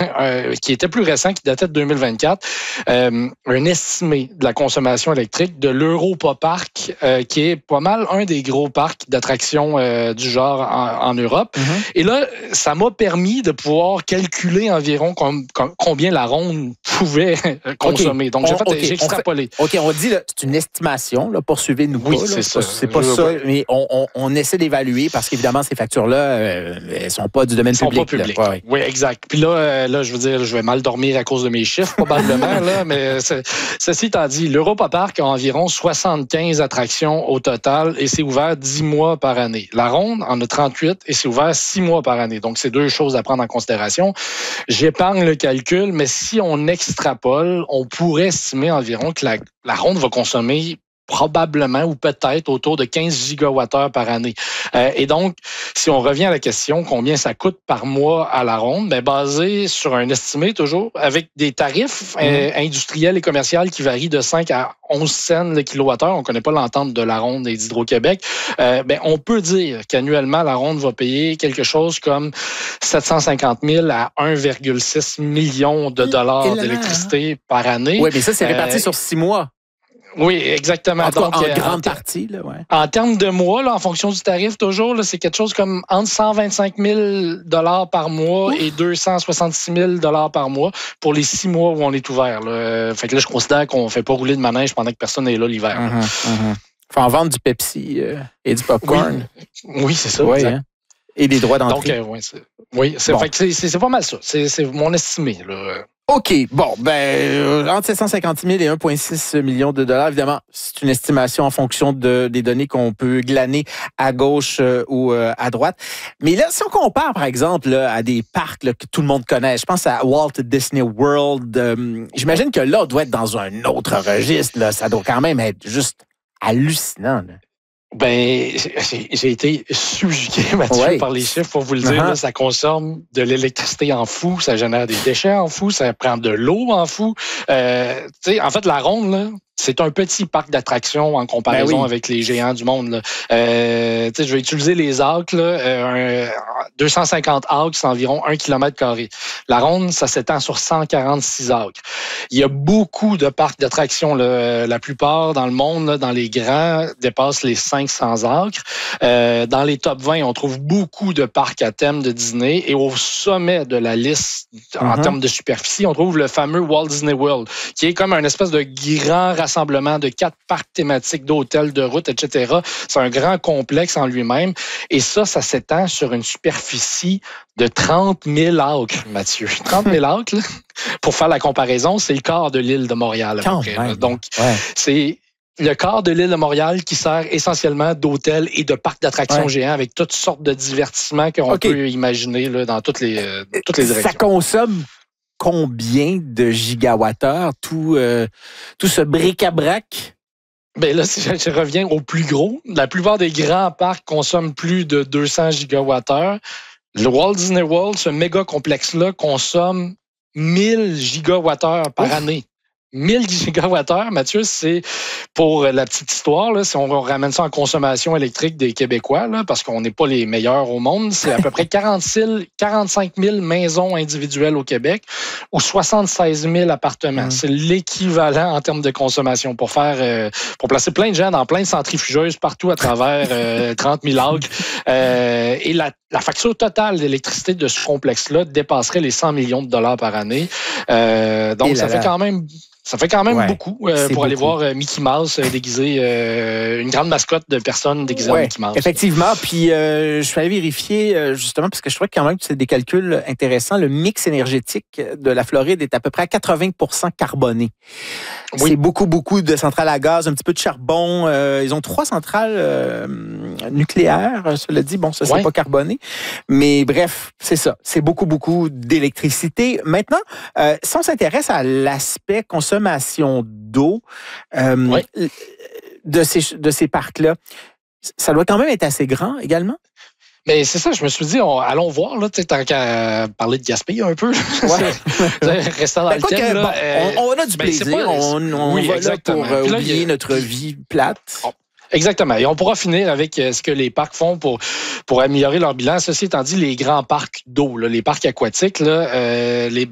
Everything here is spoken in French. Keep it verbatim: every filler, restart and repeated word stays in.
euh, qui était plus récent, qui datait de deux mille vingt-quatre, euh, un estimé de la consommation électrique de l'Europa Park, euh, qui est pas mal un des gros parcs d'attractions euh, du genre en, en Europe. Mm-hmm. Et là, ça m'a permis de pouvoir calculer environ com- com- combien la ronde pouvait consommer. Okay. Donc, j'ai, fait, okay. j'ai extrapolé. On fait, OK, on dit, là, c'est une estimation, là, poursuivez-nous oui, pas. c'est là, ça. C'est pas je ça, mais on, on, on essaie d'évaluer parce qu'évidemment, ces factures-là, euh, elles sont pas du domaine Ils sont public. Pas public. Là. Ouais. Oui, exact. Puis là, euh, là, je veux dire, je vais mal dormir à cause de mes chiffres, probablement, là, mais c'est, ceci étant dit, l'Europa Park a environ soixante-quinze attractions au total et c'est ouvert dix mois par année. La ronde en a trente-huit et c'est ouvert six mois par année. Donc, c'est deux choses à prendre en considération. J'épargne le calcul, mais si on extrapole, on pourrait estimer environ que la, la ronde va consommer probablement ou peut-être autour de quinze gigawattheures par année. Euh, et donc, si on revient à la question, combien ça coûte par mois à la ronde, bien, basé sur un estimé toujours, avec des tarifs mmh. euh, industriels et commerciaux qui varient de cinq à onze cents le kilowattheure, on ne connaît pas l'entente de la ronde et d'Hydro-Québec, euh, bien, on peut dire qu'annuellement, la ronde va payer quelque chose comme sept cent cinquante mille à un virgule six million de dollars d'électricité par année. Oui, mais ça, c'est réparti euh, sur six mois. Oui, exactement. En, Donc, en euh, grande en ter- partie. Là, ouais. En termes de mois, là, en fonction du tarif, toujours, là, c'est quelque chose comme entre cent vingt-cinq mille dollars par mois Ouf. Et deux cent soixante-six mille dollars par mois pour les six mois où on est ouvert. Là. Fait que là, je considère qu'on ne fait pas rouler de manège pendant que personne n'est là l'hiver. Il mm-hmm, mm-hmm. faut en vendre du Pepsi euh, et du popcorn. Oui, oui c'est ça. Oui, hein? Et des droits d'entrée. Donc, euh, oui, c'est, oui, c'est, bon. fait que c'est, c'est, c'est pas mal ça. C'est, c'est mon estimé. Là. OK. Bon, ben, euh, entre sept cent cinquante mille et un virgule six million de dollars, évidemment, c'est une estimation en fonction de, des données qu'on peut glaner à gauche euh, ou euh, à droite. Mais là, si on compare, par exemple, là, à des parcs là, que tout le monde connaît, je pense à Walt Disney World, euh, j'imagine que là, on doit être dans un autre registre. Là. Ça doit quand même être juste hallucinant. Là. Ben, j'ai, j'ai été subjugué, Mathieu, ouais. par les chiffres, pour vous le dire. Uh-huh. Là, ça consomme de l'électricité en fou, ça génère des déchets en fou, ça prend de l'eau en fou. Euh, tu sais, en fait, la ronde, là, c'est un petit parc d'attractions en comparaison ben oui. avec les géants du monde. Là. Euh, je vais utiliser les arcs. Là, euh, deux cent cinquante arcs, c'est environ un kilomètre carré. La ronde, ça s'étend sur cent quarante-six arcs. Il y a beaucoup de parcs d'attractions. Là. La plupart dans le monde, là, dans les grands, dépassent les cinq cents arcs. Euh, dans les top vingt, on trouve beaucoup de parcs à thème de Disney. Et au sommet de la liste, mm-hmm. en termes de superficie, on trouve le fameux Walt Disney World, qui est comme un espèce de grand rassemblement de quatre parcs thématiques d'hôtels, de routes, et cetera. C'est un grand complexe en lui-même. Et ça, ça s'étend sur une superficie de trente mille acres, Mathieu. trente mille acres, là, pour faire la comparaison, c'est le quart de l'île de Montréal. À peu près, donc, ouais. c'est le quart de l'île de Montréal qui sert essentiellement d'hôtels et de parcs d'attractions ouais. géants avec toutes sortes de divertissements qu'on okay. peut imaginer là, dans toutes les, euh, toutes les directions. Ça consomme combien de gigawattheures, tout, euh, tout ce bric-à-brac? Ben là, si je reviens au plus gros, la plupart des grands parcs consomment plus de deux cents gigawattheures. Le Walt Disney World, ce méga complexe-là, consomme mille gigawattheures par Ouf. année. mille gigawattheures, Mathieu, c'est pour la petite histoire, là, si on ramène ça en consommation électrique des Québécois, là, parce qu'on n'est pas les meilleurs au monde, c'est à peu près quarante-cinq mille maisons individuelles au Québec ou soixante-seize mille appartements. Mmh. C'est l'équivalent en termes de consommation pour faire, euh, pour placer plein de gens dans plein de centrifugeuses partout à travers euh, trente mille acres. Euh, et la, la facture totale d'électricité de ce complexe-là dépasserait les cent millions de dollars par année. Euh, donc, ça fait quand même... Ça fait quand même ouais, beaucoup euh, pour beaucoup. aller voir euh, Mickey Mouse euh, déguisé, euh, une grande mascotte de personnes déguisées ouais, en Mickey Mouse. Effectivement. Puis, euh, je suis allé vérifier, euh, justement, parce que je trouvais quand même que c'est des calculs intéressants. Le mix énergétique de la Floride est à peu près à quatre-vingts pour cent carboné. Oui. C'est beaucoup, beaucoup de centrales à gaz, un petit peu de charbon. Euh, ils ont trois centrales euh, nucléaires, cela dit. Bon, ça, c'est ouais. pas carboné. Mais bref, c'est ça. C'est beaucoup, beaucoup d'électricité. Maintenant, euh, si on s'intéresse à l'aspect consommation d'eau euh, oui. de ces, de ces parcs-là, ça doit quand même être assez grand également? Mais c'est ça, je me suis dit, on, allons voir, là, tant qu'à parler de gaspiller un peu. Ouais. Restant dans ben, le thème. Que, là, bon, euh, on, on a du plaisir, ben, pas, on, on oui, va exactement. là pour euh, oublier là, notre vie plate. Oh. Exactement. Et on pourra finir avec ce que les parcs font pour, pour améliorer leur bilan. Ceci étant dit, les grands parcs d'eau, là, les parcs aquatiques, là, euh, les